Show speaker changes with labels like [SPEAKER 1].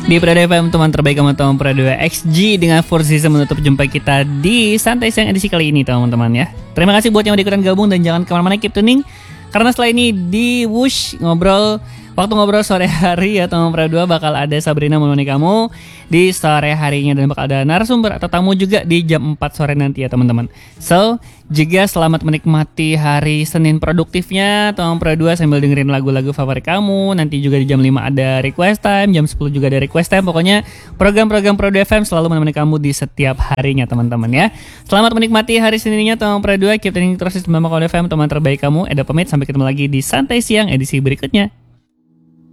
[SPEAKER 1] Di Prado FM, teman terbaik kamu teman Prado XG dengan Four Season menutup jumpa kita di Santai Siang edisi kali ini teman-teman ya. Terima kasih buat yang udah ikutan gabung dan jangan kemana-mana, keep tuning. Karena setelah ini di Wush waktu ngobrol sore hari ya teman Prado bakal ada Sabrina menemani kamu di sore harinya dan bakal ada narasumber atau tamu juga di jam 4 sore nanti ya teman-teman. So, juga selamat menikmati hari Senin produktifnya teman Prado sambil dengerin lagu-lagu favorit kamu. Nanti juga di jam 5 ada request time, jam 10 juga ada request time. Pokoknya program-program Prado FM selalu menemani kamu di setiap harinya teman-teman ya. Selamat menikmati hari Seninnya teman Prado. Keep tuning terus di Prado FM, teman terbaik kamu. Eda pamit, sampai ketemu lagi di Santai Siang edisi berikutnya.